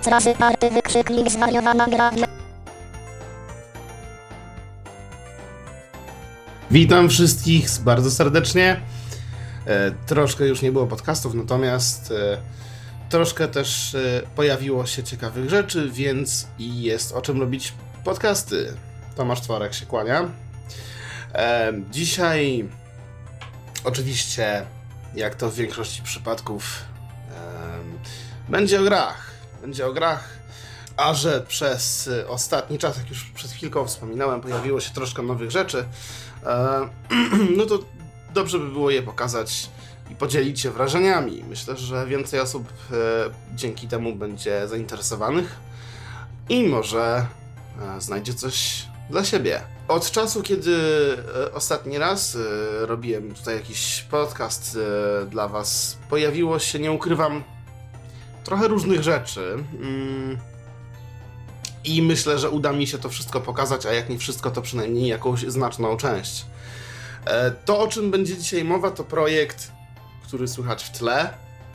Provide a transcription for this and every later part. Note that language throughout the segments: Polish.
razy party wykrzyknik zwariowana gra. Witam wszystkich bardzo serdecznie. Troszkę już nie było podcastów, natomiast troszkę też pojawiło się ciekawych rzeczy, więc i jest o czym robić podcasty. Tomasz Tworek się kłania. Dzisiaj oczywiście, jak to w większości przypadków, będzie o grach, a że przez ostatni czas, jak już przed chwilką wspominałem, pojawiło się troszkę nowych rzeczy, no to dobrze by było je pokazać i podzielić się wrażeniami. Myślę, że więcej osób dzięki temu będzie zainteresowanych i może znajdzie coś dla siebie. Od czasu, kiedy ostatni raz robiłem tutaj jakiś podcast dla was, pojawiło się, nie ukrywam, trochę różnych rzeczy. I myślę, że uda mi się to wszystko pokazać, a jak nie wszystko, to przynajmniej jakąś znaczną część. To, o czym będzie dzisiaj mowa, to projekt, który słychać w tle.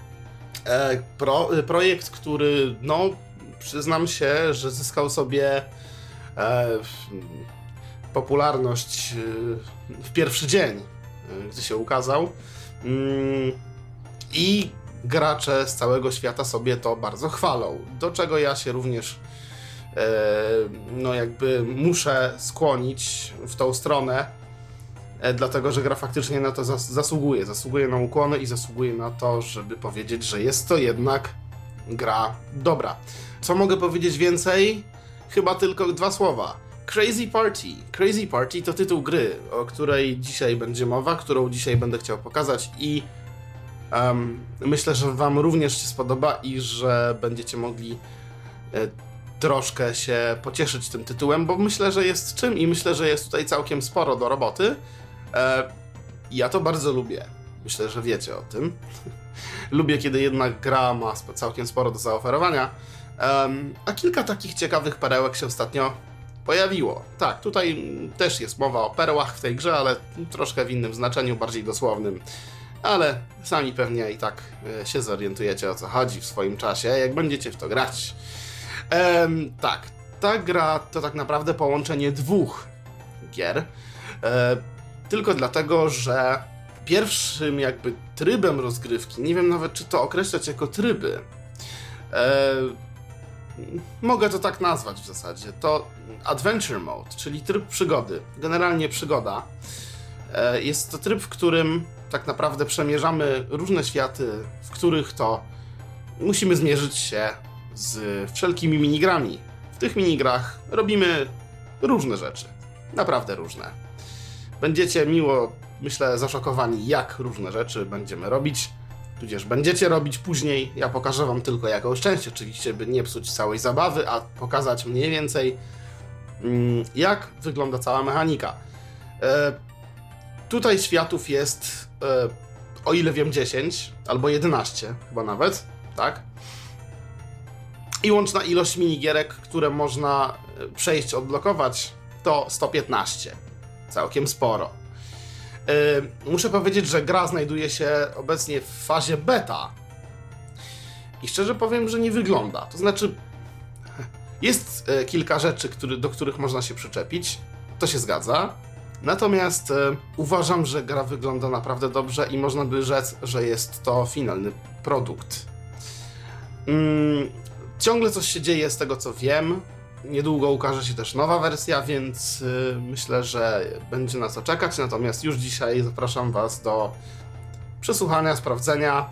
Projekt, który, no, przyznam się, że zyskał sobie popularność w pierwszy dzień, gdy się ukazał. I gracze z całego świata sobie to bardzo chwalą, do czego ja się również no jakby muszę skłonić w tą stronę, dlatego że gra faktycznie na to zasługuje na ukłony i zasługuje na to, żeby powiedzieć, że jest to jednak gra dobra. Co mogę powiedzieć więcej? Chyba tylko dwa słowa. Crazy Party. Crazy Party to tytuł gry, o której dzisiaj będzie mowa, którą dzisiaj będę chciał pokazać i myślę, że wam również się spodoba i że będziecie mogli troszkę się pocieszyć tym tytułem, bo myślę, że jest czym i myślę, że jest tutaj całkiem sporo do roboty. Ja to bardzo lubię. Myślę, że wiecie o tym. Lubię, kiedy jednak gra ma całkiem sporo do zaoferowania. A kilka takich ciekawych perełek się ostatnio pojawiło. Tak, tutaj też jest mowa o perłach w tej grze, ale troszkę w innym znaczeniu, bardziej dosłownym. Ale sami pewnie i tak się zorientujecie, o co chodzi w swoim czasie, jak będziecie w to grać. Tak, ta gra to tak naprawdę połączenie dwóch gier. Tylko dlatego, że pierwszym jakby trybem rozgrywki, nie wiem nawet czy to określać jako tryby, mogę to tak nazwać w zasadzie, to Adventure Mode, czyli tryb przygody, generalnie przygoda. Jest to tryb, w którym tak naprawdę przemierzamy różne światy, w których to musimy zmierzyć się z wszelkimi minigrami. W tych minigrach robimy różne rzeczy. Naprawdę różne. Będziecie miło, myślę, zaszokowani, jak różne rzeczy będziemy robić, tudzież będziecie robić później. Ja pokażę wam tylko jakąś część, oczywiście, by nie psuć całej zabawy, a pokazać mniej więcej, jak wygląda cała mechanika. Tutaj światów jest, o ile wiem, 10 albo 11 chyba nawet, tak? I łączna ilość minigierek, które można przejść, odblokować, to 115. Całkiem sporo. Muszę powiedzieć, że gra znajduje się obecnie w fazie beta. I szczerze powiem, że nie wygląda. To znaczy, jest kilka rzeczy, do których można się przyczepić. To się zgadza. Natomiast uważam, że gra wygląda naprawdę dobrze i można by rzec, że jest to finalny produkt. Ciągle coś się dzieje z tego, co wiem. Niedługo ukaże się też nowa wersja, więc myślę, że będzie na co czekać. Natomiast już dzisiaj zapraszam was do przesłuchania, sprawdzenia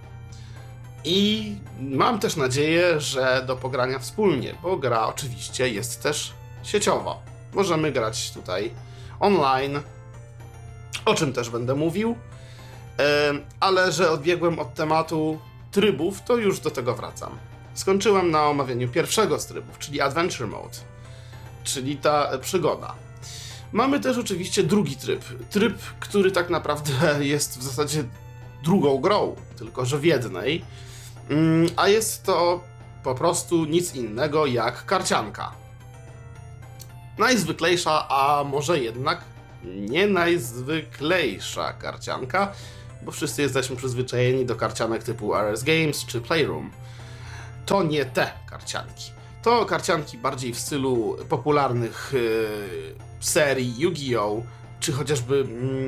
i mam też nadzieję, że do pogrania wspólnie, bo gra oczywiście jest też sieciowa. Możemy grać tutaj online, o czym też będę mówił, ale że odbiegłem od tematu trybów, to już do tego wracam. Skończyłem na omawianiu pierwszego z trybów, czyli Adventure Mode, czyli ta przygoda. Mamy też oczywiście drugi tryb, który tak naprawdę jest w zasadzie drugą grą, tylko że w jednej, a jest to po prostu nic innego jak karcianka. Najzwyklejsza, a może jednak nie najzwyklejsza karcianka, bo wszyscy jesteśmy przyzwyczajeni do karcianek typu RS Games czy Playroom. to nie te karcianki. To karcianki bardziej w stylu popularnych serii Yu-Gi-Oh! Czy chociażby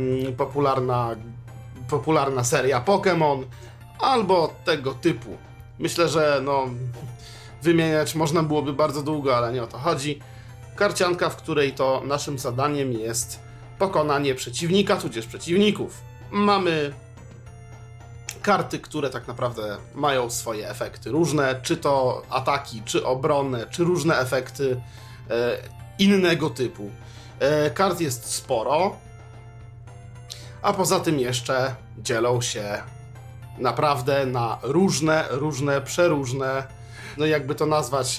popularna seria Pokémon, albo tego typu. Myślę, że wymieniać można byłoby bardzo długo, ale nie o to chodzi. Karcianka, w której to naszym zadaniem jest pokonanie przeciwnika, tudzież przeciwników. Mamy karty, które tak naprawdę mają swoje efekty różne, czy to ataki, czy obronne, czy różne efekty innego typu. Kart jest sporo, a poza tym jeszcze dzielą się naprawdę na różne, przeróżne, jakby to nazwać.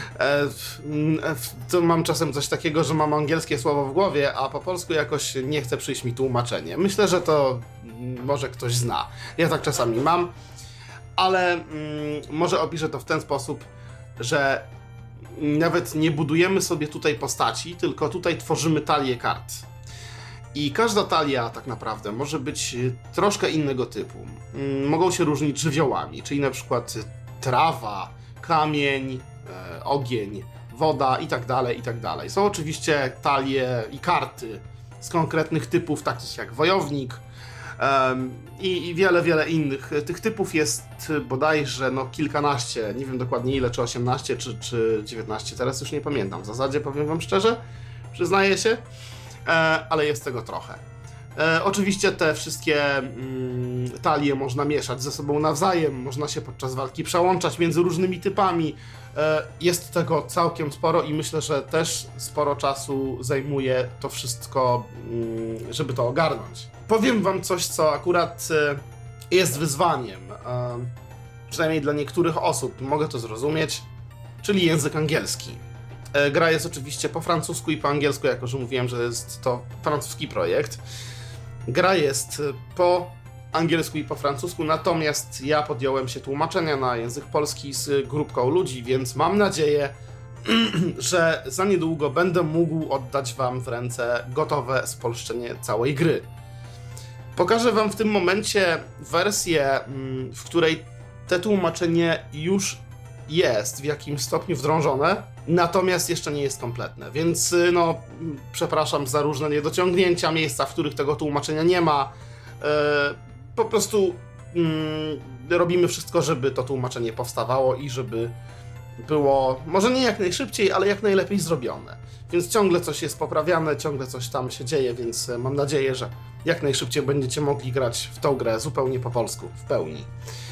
To mam czasem coś takiego, że mam angielskie słowo w głowie, a po polsku jakoś nie chce przyjść mi tłumaczenie. Myślę, że to może ktoś zna. Ja tak czasami mam, ale może opiszę to w ten sposób, że nawet nie budujemy sobie tutaj postaci, tylko tutaj tworzymy talię kart. I każda talia tak naprawdę może być troszkę innego typu. Mogą się różnić żywiołami, czyli na przykład trawa, kamień, ogień, woda i tak dalej. Są oczywiście talie i karty z konkretnych typów, takich jak wojownik i wiele innych. Tych typów jest bodajże kilkanaście, nie wiem dokładnie ile, czy 18, czy 19, teraz już nie pamiętam. W zasadzie powiem wam szczerze, przyznaję się, ale jest tego trochę. Oczywiście te wszystkie talie można mieszać ze sobą nawzajem, można się podczas walki przełączać między różnymi typami. Jest tego całkiem sporo i myślę, że też sporo czasu zajmuje to wszystko, żeby to ogarnąć. Powiem wam coś, co akurat jest wyzwaniem, przynajmniej dla niektórych osób, mogę to zrozumieć, czyli język angielski. Gra jest oczywiście po francusku i po angielsku, jako że mówiłem, że jest to francuski projekt. Gra jest po angielsku i po francusku, natomiast ja podjąłem się tłumaczenia na język polski z grupką ludzi, więc mam nadzieję, że za niedługo będę mógł oddać wam w ręce gotowe spolszczenie całej gry. Pokażę wam w tym momencie wersję, w której te tłumaczenie już jest w jakimś stopniu wdrążone, natomiast jeszcze nie jest kompletne, więc przepraszam za różne niedociągnięcia, miejsca, w których tego tłumaczenia nie ma. Po prostu robimy wszystko, żeby to tłumaczenie powstawało i żeby było, może nie jak najszybciej, ale jak najlepiej zrobione. Więc ciągle coś jest poprawiane, ciągle coś tam się dzieje, więc mam nadzieję, że jak najszybciej będziecie mogli grać w tą grę zupełnie po polsku, w pełni.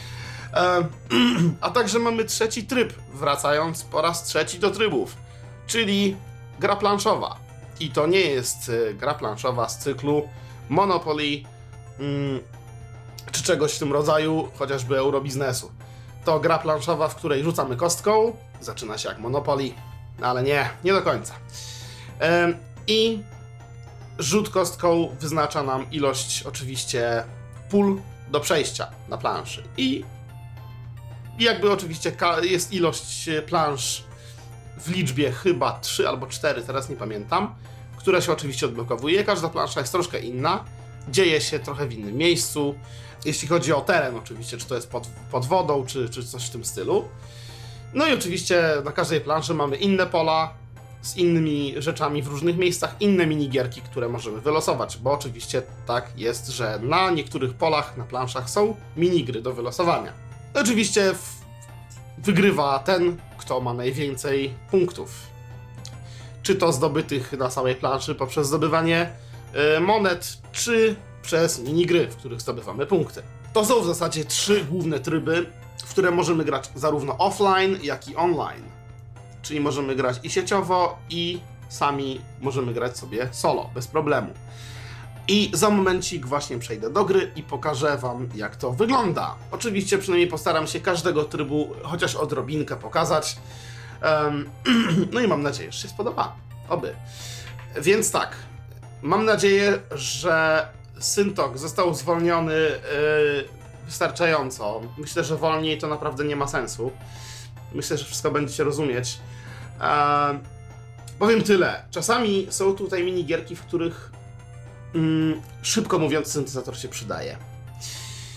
A także mamy trzeci tryb, wracając po raz trzeci do trybów, czyli gra planszowa. I to nie jest gra planszowa z cyklu Monopoly, czy czegoś w tym rodzaju, chociażby Eurobiznesu. To gra planszowa, w której rzucamy kostką, zaczyna się jak Monopoly, ale nie do końca. I rzut kostką wyznacza nam ilość oczywiście pól do przejścia na planszy. I jakby oczywiście jest ilość plansz w liczbie chyba 3 albo 4, teraz nie pamiętam, która się oczywiście odblokowuje. Każda plansza jest troszkę inna, dzieje się trochę w innym miejscu, jeśli chodzi o teren oczywiście, czy to jest pod wodą, czy coś w tym stylu. No i oczywiście na każdej planszy mamy inne pola z innymi rzeczami w różnych miejscach, inne minigierki, które możemy wylosować, bo oczywiście tak jest, że na niektórych polach, na planszach są minigry do wylosowania. Oczywiście wygrywa ten, kto ma najwięcej punktów. Czy to zdobytych na samej planszy poprzez zdobywanie monet, czy przez minigry, w których zdobywamy punkty. To są w zasadzie 3 główne tryby, w które możemy grać zarówno offline, jak i online. Czyli możemy grać i sieciowo, i sami możemy grać sobie solo, bez problemu. I za momencik właśnie przejdę do gry i pokażę wam, jak to wygląda. Oczywiście przynajmniej postaram się każdego trybu chociaż odrobinkę pokazać. No i mam nadzieję, że się spodoba. Oby. Więc tak, mam nadzieję, że Syntok został zwolniony wystarczająco. Myślę, że wolniej to naprawdę nie ma sensu. Myślę, że wszystko będziecie rozumieć. Powiem tyle. Czasami są tutaj minigierki, w których szybko mówiąc syntezator się przydaje.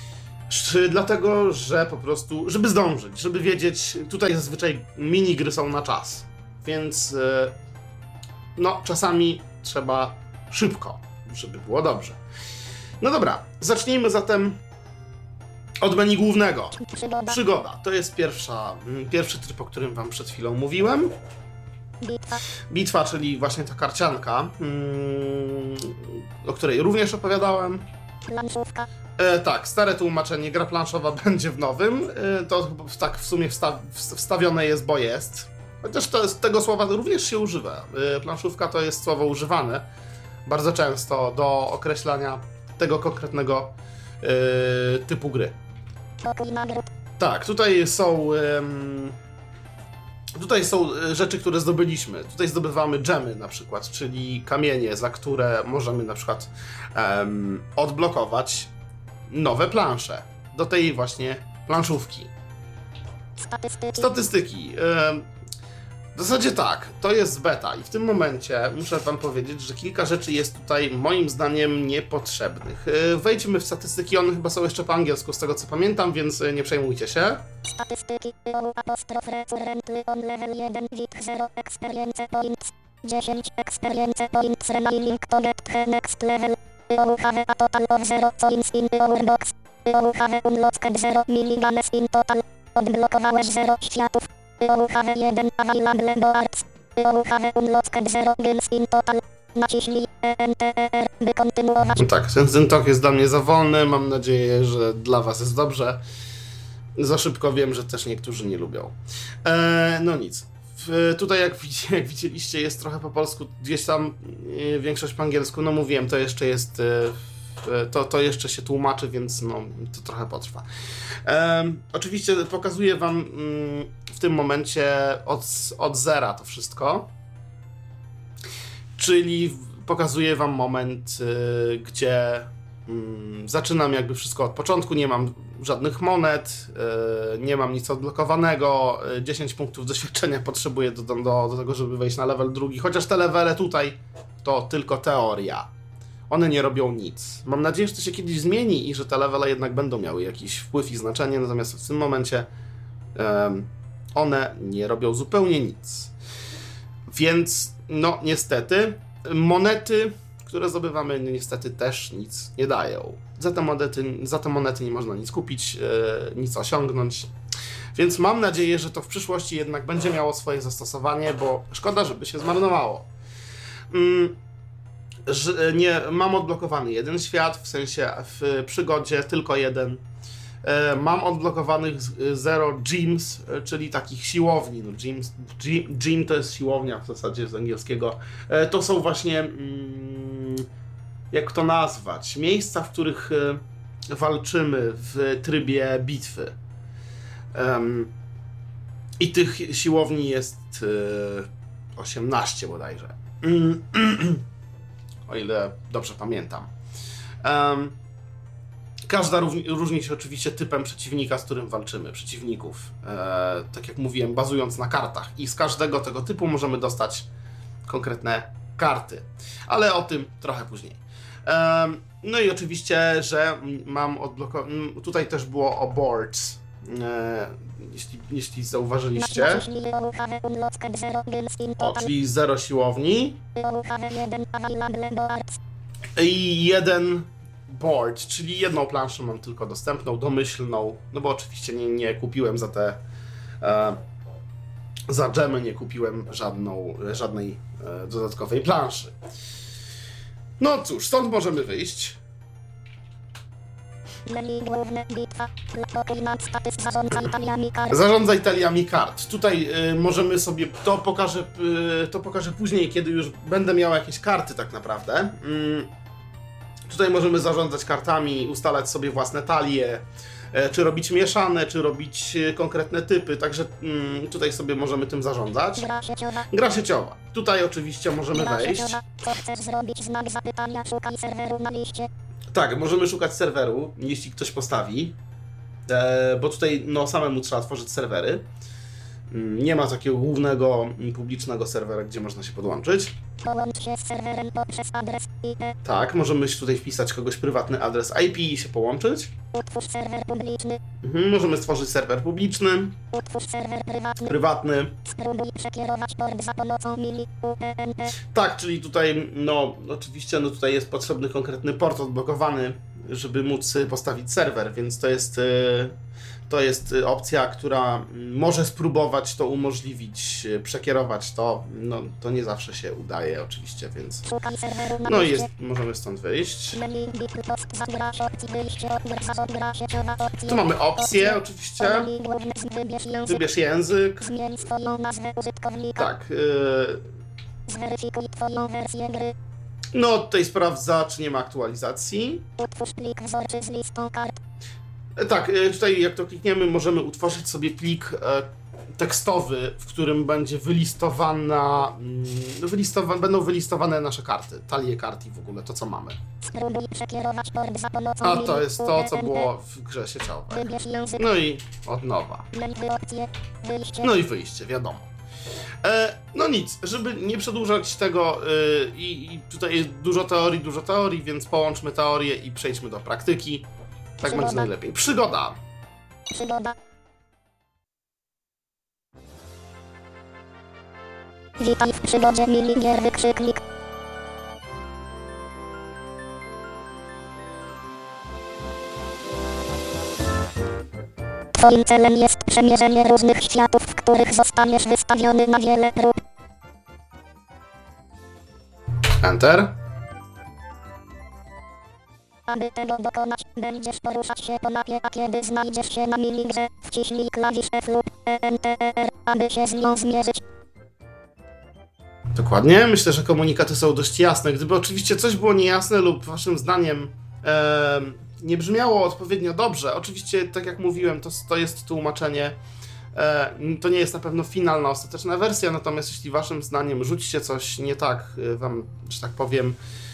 Dlatego, że po prostu, żeby zdążyć, żeby wiedzieć, tutaj zazwyczaj minigry są na czas, więc no czasami trzeba szybko, żeby było dobrze. No dobra, zacznijmy zatem od menu głównego. Przygoda. To jest pierwszy tryb, o którym wam przed chwilą mówiłem. Bitwa, czyli właśnie ta karcianka, o której również opowiadałem. Planszówka. Tak, stare tłumaczenie, gra planszowa będzie w nowym. To tak w sumie wstawione jest, bo jest. Chociaż tego słowa również się używa. Planszówka to jest słowo używane bardzo często do określania tego konkretnego typu gry. Tak, tutaj są rzeczy, które zdobyliśmy. Tutaj zdobywamy dżemy na przykład, czyli kamienie, za które możemy na przykład odblokować nowe plansze do tej właśnie planszówki. Statystyki. W zasadzie tak, to jest beta i w tym momencie muszę wam powiedzieć, że kilka rzeczy jest tutaj moim zdaniem niepotrzebnych. Wejdźmy w statystyki, one chyba są jeszcze po angielsku z tego co pamiętam, więc nie przejmujcie się. Statystyki on level 1 wit 0 experience points 10 experience points remaining to get the next level. You have a total of 0 coins in your box. You have unlocked 0 miniguns in total. Odblokowałeś 0 światów. You have 1 available boards. You have unlocked 0 games in total. Naciśnij ENTR, by kontynuować. No tak, ten tok jest dla mnie za wolny, mam nadzieję, że dla was jest dobrze. Za szybko wiem, że też niektórzy nie lubią. No nic. Tutaj jak widzieliście jest trochę po polsku, gdzieś tam większość po angielsku, no mówiłem, to jeszcze jest, to jeszcze się tłumaczy, więc no to trochę potrwa. Oczywiście pokazuję wam w tym momencie od zera to wszystko, czyli pokazuję wam moment, gdzie zaczynam jakby wszystko od początku, nie mam żadnych monet, nie mam nic odblokowanego, 10 punktów doświadczenia potrzebuję do tego, żeby wejść na level drugi, chociaż te levele tutaj to tylko teoria. One nie robią nic. Mam nadzieję, że to się kiedyś zmieni i że te levele jednak będą miały jakiś wpływ i znaczenie, natomiast w tym momencie one nie robią zupełnie nic. Więc no niestety monety, które zdobywamy, niestety też nic nie dają. Za te monety nie można nic kupić, nic osiągnąć. Więc mam nadzieję, że to w przyszłości jednak będzie miało swoje zastosowanie, bo szkoda, żeby się zmarnowało. Mam odblokowany jeden świat, w sensie w przygodzie tylko jeden. Mam odblokowanych 0 gyms, czyli takich siłowni. No, gym to jest siłownia w zasadzie z angielskiego. To są właśnie, jak to nazwać, miejsca, w których walczymy w trybie bitwy. I tych siłowni jest 18 bodajże. O ile dobrze pamiętam. Każda różni się oczywiście typem przeciwnika, z którym walczymy, przeciwników. Tak jak mówiłem, bazując na kartach. I z każdego tego typu możemy dostać konkretne karty. Ale o tym trochę później. No i oczywiście, że mam odblokowane... Tutaj też było o boards. Jeśli zauważyliście. O, czyli 0 siłowni. I 1 board, czyli jedną planszę mam tylko dostępną, domyślną, no bo oczywiście nie kupiłem za dżemy nie kupiłem żadnej dodatkowej planszy. No cóż, stąd możemy wyjść. Zarządzaj taliami kart. Tutaj możemy sobie, to pokażę później, kiedy już będę miał jakieś karty tak naprawdę. Tutaj możemy zarządzać kartami, ustalać sobie własne talie, czy robić mieszane, czy robić konkretne typy, także tutaj sobie możemy tym zarządzać. Gra sieciowa. Tutaj oczywiście możemy wejść. Co chcesz zrobić? Znak zapytania, szukaj serweru na liście. Tak, możemy szukać serweru, jeśli ktoś postawi, bo tutaj no samemu trzeba tworzyć serwery. Nie ma takiego głównego, publicznego serwera, gdzie można się podłączyć. Połącz się z serwerem poprzez adres IP. Tak, możemy tutaj wpisać kogoś prywatny adres IP i się połączyć. Utwórz serwer publiczny. Możemy stworzyć serwer publiczny, Utwórz serwer prywatny. Spróbuj przekierować port za pomocą mili UENT. Tak, czyli tutaj, no oczywiście, no tutaj jest potrzebny konkretny port odblokowany, żeby móc postawić serwer, więc to jest opcja, która może spróbować to umożliwić, przekierować to. No to nie zawsze się udaje oczywiście, więc Szukaj serweru na no liście. jest, możemy stąd wyjść. Menu Bluetooth. Zagrasz opcji wyjście. Zagra sieciowa opcja. Tu mamy opcje oczywiście. Menu główne. Wybierz język. Wybierz język. Zmień swoją nazwę użytkownika. Tak. Zweryfikuj twoją wersję gry. No tutaj sprawdza, czy nie ma aktualizacji. Utwórz plik wzorczy z listą kart. Tak, tutaj jak to klikniemy, możemy utworzyć sobie plik tekstowy, w którym będzie będą wylistowane nasze karty, talie kart i w ogóle to, co mamy. Spróbuj przekierować port za pomocą A mili to jest to, co UENT. było w grze sieciowej. Wybierz język. No i od nowa. Menu opcje. Wyjście. No i wyjście, wiadomo. No nic, żeby nie przedłużać tego i tutaj jest dużo teorii, więc połączmy teorię i przejdźmy do praktyki. Tak Przygoda. będzie najlepiej. Przygoda. Przygoda. Witaj w przygodzie Miligier wykrzyknik. Twoim celem jest przemierzenie różnych światów, w których zostaniesz wystawiony na wiele prób. Enter. Aby tego dokonać, będziesz poruszać się po mapie, a kiedy znajdziesz się na minigrze, wciśnij klawisz F lub ENTR, aby się z nią zmierzyć. Dokładnie. Myślę, że komunikaty są dość jasne. Gdyby oczywiście coś było niejasne lub waszym zdaniem nie brzmiało odpowiednio dobrze, oczywiście, tak jak mówiłem, to jest tłumaczenie. To nie jest na pewno finalna, ostateczna wersja, natomiast jeśli waszym zdaniem rzucicie coś nie tak wam, że tak powiem,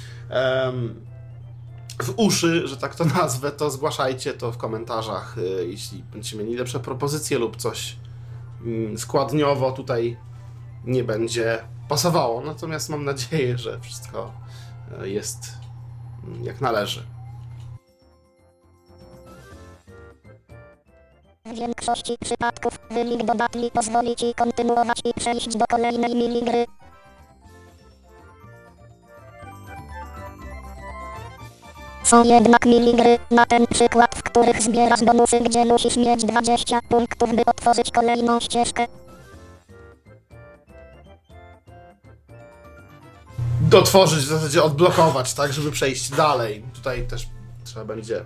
w uszy, że tak to nazwę, to zgłaszajcie to w komentarzach, jeśli będziecie mieli lepsze propozycje lub coś składniowo tutaj nie będzie pasowało. Natomiast mam nadzieję, że wszystko jest jak należy. W większości przypadków wynik dodatni pozwoli ci kontynuować i przejść do kolejnej minigry. Są jednak minigry, na ten przykład, w których zbierasz bonusy, gdzie musisz mieć 20 punktów, by otworzyć kolejną ścieżkę. Dotworzyć, w zasadzie odblokować, tak, żeby przejść dalej. Tutaj też trzeba będzie.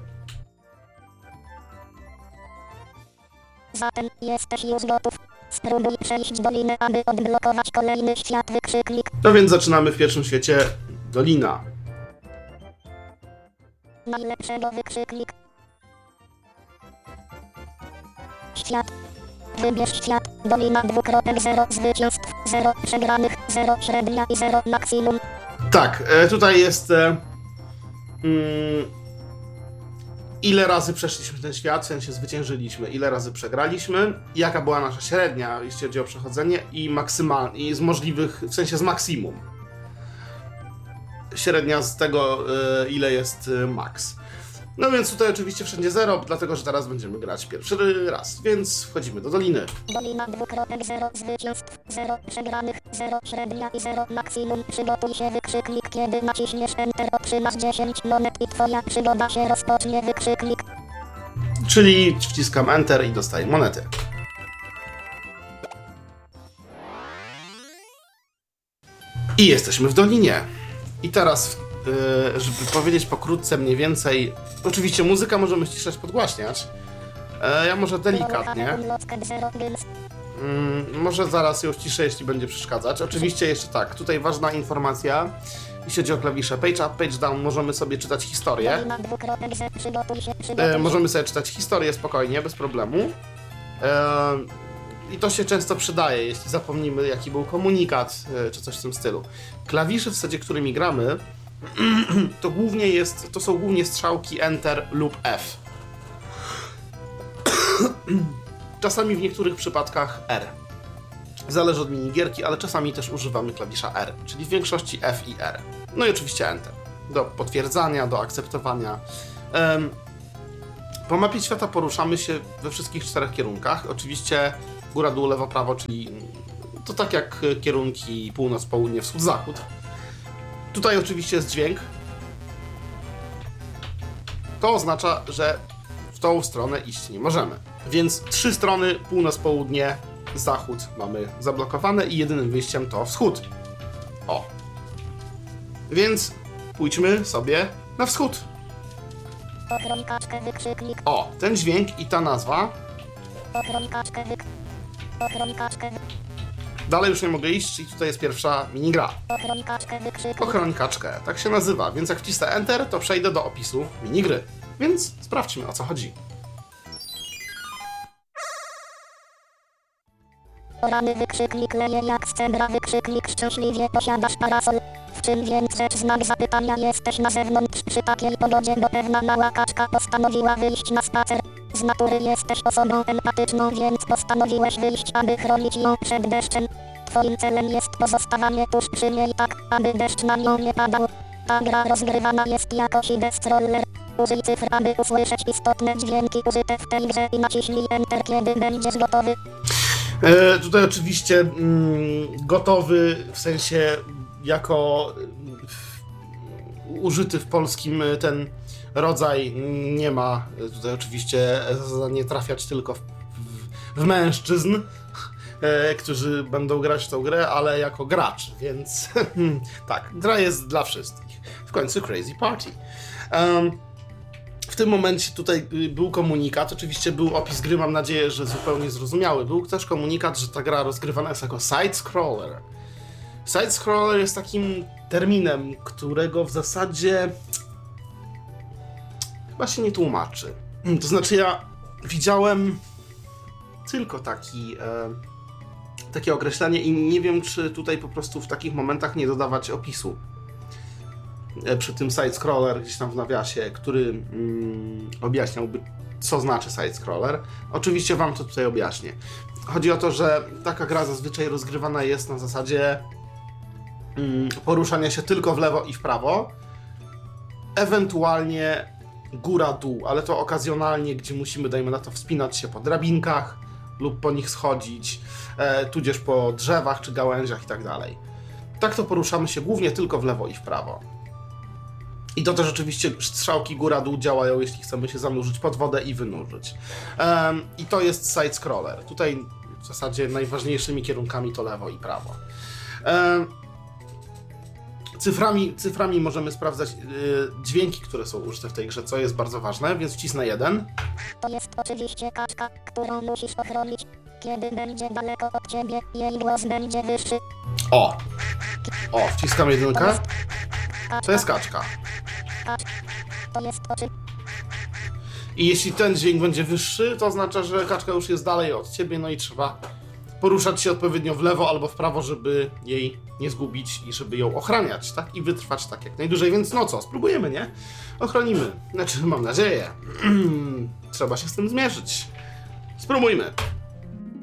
Zatem jesteś już gotów. Spróbuj przejść dolinę, aby odblokować kolejny świat wykrzyknik. No więc zaczynamy w pierwszym świecie Dolina. Najlepszego wykrzyknik. Świat. Wybierz świat. Dolina 2.0 zwycięstw, 0 przegranych, 0 średnia i 0 maksimum. Tak, tutaj jest ile razy przeszliśmy ten świat, w sensie zwyciężyliśmy, ile razy przegraliśmy, jaka była nasza średnia, jeśli chodzi o przechodzenie i i z możliwych, w sensie z maksimum. Średnia z tego, ile jest max. No więc tutaj oczywiście wszędzie 0, dlatego że teraz będziemy grać pierwszy raz, więc wchodzimy do doliny. Dolina 2.0 zwycięstw, 0 przegranych, 0 średnia i 0 maksimum. Przygotuj się wykrzyknik, kiedy naciśniesz Enter, otrzymasz 10 monet i twoja przygoda się rozpocznie wykrzyknik. Czyli wciskam Enter i dostaję monety. I jesteśmy w dolinie. I teraz, żeby powiedzieć pokrótce mniej więcej, oczywiście muzyka możemy ściszać, podgłaśniać. Ja może delikatnie. Może zaraz ją ściszę, jeśli będzie przeszkadzać. Oczywiście jeszcze tak, tutaj ważna informacja, jeśli chodzi o klawisze Page Up, Page Down, możemy sobie czytać historię. Możemy sobie czytać historię spokojnie, bez problemu. I to się często przydaje, jeśli zapomnimy, jaki był komunikat, czy coś w tym stylu. Klawisze w zasadzie, którymi gramy, to są głównie strzałki Enter lub F. Czasami w niektórych przypadkach R. Zależy od minigierki, ale czasami też używamy klawisza R, czyli w większości F i R. No i oczywiście Enter. Do potwierdzania, do akceptowania. Po mapie świata poruszamy się we wszystkich 4 kierunkach. Oczywiście góra, dół, lewo, prawo, czyli to tak jak kierunki północ, południe, wschód, zachód. Tutaj oczywiście jest dźwięk. To oznacza, że w tą stronę iść nie możemy. Więc 3 strony, północ, południe, zachód mamy zablokowane i jedynym wyjściem to wschód. O. Więc pójdźmy sobie na wschód. O, ten dźwięk i ta nazwa. Dalej już nie mogę iść i tutaj jest pierwsza minigra. Ochronikaczkę, tak się nazywa, więc jak wcisnę Enter, to przejdę do opisu minigry. Więc sprawdźmy, o co chodzi. Rany wykrzyknik leje jak z cebra wykrzyknik szczęśliwie posiadasz parasol. W czym więc rzecz znak zapytania jesteś na zewnątrz przy takiej pogodzie, bo pewna mała kaczka postanowiła wyjść na spacer. Z natury jesteś osobą empatyczną, więc postanowiłeś wyjść, aby chronić ją przed deszczem. Twoim celem jest pozostawanie tuż przy niej tak, aby deszcz na nią nie padał. Ta gra rozgrywana jest jako Destroller. Użyj cyfr, aby usłyszeć istotne dźwięki użyte w tej grze i naciśnij Enter, kiedy będziesz gotowy. Tutaj oczywiście gotowy, w sensie jako użyty w polskim ten rodzaj nie ma tutaj oczywiście nie trafiać tylko w mężczyzn, którzy będą grać w tą grę, ale jako gracz, więc tak, gra jest dla wszystkich. W końcu Crazy Party. W tym momencie tutaj był komunikat, oczywiście był opis gry, mam nadzieję, że zupełnie zrozumiały. Był też komunikat, że ta gra rozgrywana jest jako side-scroller. Side-scroller jest takim terminem, którego w zasadzie chyba się nie tłumaczy. To znaczy ja widziałem tylko takie określenie i nie wiem, czy tutaj po prostu w takich momentach nie dodawać opisu przy tym side-scroller gdzieś tam w nawiasie, który objaśniałby, co znaczy side-scroller. Oczywiście wam to tutaj objaśnię. Chodzi o to, że taka gra zazwyczaj rozgrywana jest na zasadzie poruszania się tylko w lewo i w prawo, ewentualnie góra-dół, ale to okazjonalnie, gdzie musimy, dajmy na to, wspinać się po drabinkach lub po nich schodzić, tudzież po drzewach czy gałęziach i tak dalej. Tak to poruszamy się głównie tylko w lewo i w prawo. I to też oczywiście strzałki góra-dół działają, jeśli chcemy się zanurzyć pod wodę i wynurzyć. I to jest side-scroller. Tutaj w zasadzie najważniejszymi kierunkami to lewo i prawo. Cyframi możemy sprawdzać dźwięki, które są użyte w tej grze, co jest bardzo ważne, więc wcisnę 1. To jest oczywiście kaczka, którą musisz ochronić. Kiedy będzie daleko od ciebie, jej głos będzie wyższy. O, wciskam 1. To jest kaczka. To jest oczy. I jeśli ten dźwięk będzie wyższy, to oznacza, że kaczka już jest dalej od ciebie, no i trzeba poruszać się odpowiednio w lewo albo w prawo, żeby jej nie zgubić i żeby ją ochraniać, tak? I wytrwać tak jak najdłużej, więc no co, spróbujemy, nie? Ochronimy. Znaczy, mam nadzieję. Trzeba się z tym zmierzyć. Spróbujmy.